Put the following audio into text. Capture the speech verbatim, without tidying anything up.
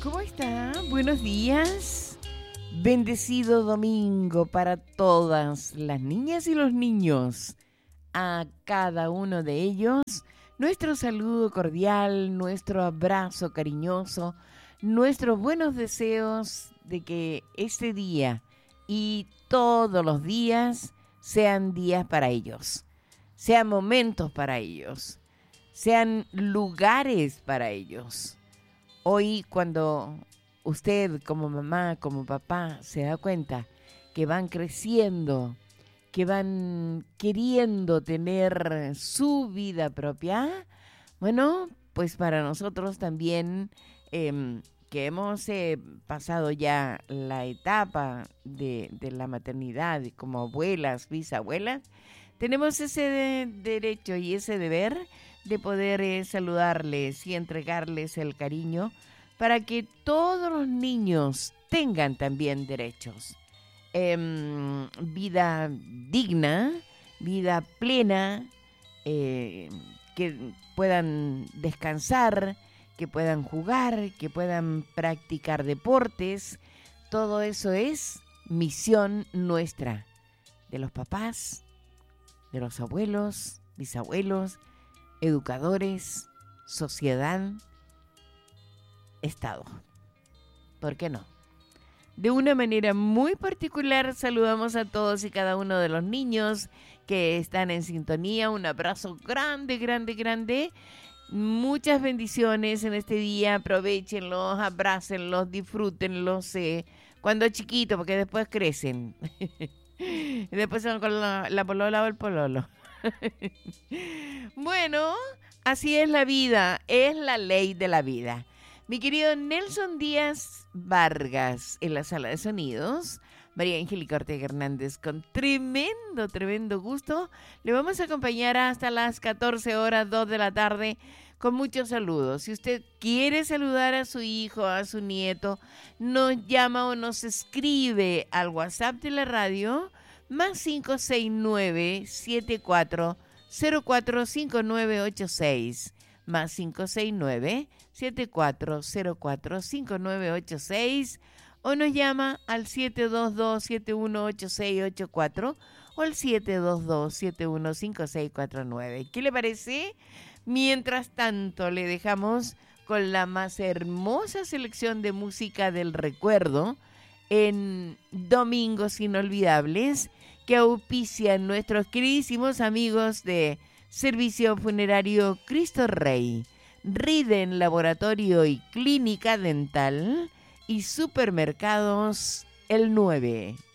¿Cómo está? Buenos días. Bendecido domingo para todas las niñas y los niños. A cada uno de ellos, nuestro saludo cordial, nuestro abrazo cariñoso, nuestros buenos deseos de que este día y todos los días sean días para ellos, sean momentos para ellos, sean lugares para ellos. Hoy, cuando usted como mamá, como papá, se da cuenta que van creciendo, que van queriendo tener su vida propia, bueno, pues para nosotros también, eh, que hemos eh, pasado ya la etapa de, de la maternidad como abuelas, bisabuelas, tenemos ese de- derecho y ese deber de poder eh, saludarles y entregarles el cariño para que todos los niños tengan también derechos. Em, vida digna, vida plena, eh, que puedan descansar, que puedan jugar, que puedan practicar deportes. Todo eso es misión nuestra, de los papás, de los abuelos, bisabuelos, educadores, sociedad, Estado. ¿Por qué no? De una manera muy particular saludamos a todos y cada uno de los niños que están en sintonía. Un abrazo grande, grande, grande. Muchas bendiciones en este día. Aprovéchenlos, abrácenlos, disfrútenlos eh, cuando chiquitos, porque después crecen. Y después se van con la, la polola o el pololo. Bueno, así es la vida, es la ley de la vida. Mi querido Nelson Díaz Vargas en la sala de sonidos, María Angélica Ortega Hernández con tremendo, tremendo gusto. Le vamos a acompañar hasta las catorce horas, dos de la tarde, con muchos saludos. Si usted quiere saludar a su hijo, a su nieto, nos llama o nos escribe al WhatsApp de la radio, más cinco seis nueve, siete cuatro cero cuatro cinco nueve ocho seis, más cinco seis nueve, siete cuatro cero cuatro cinco nueve ocho seis, o nos llama al siete dos dos, siete uno ocho seis ocho cuatro o al siete dos dos, siete uno cinco seis cuatro nueve. ¿Qué le parece? Mientras tanto, le dejamos con la más hermosa selección de música del recuerdo en Domingos Inolvidables, que auspician nuestros queridísimos amigos de Servicio Funerario Cristo Rey, Riden Laboratorio y Clínica Dental y Supermercados El nueve.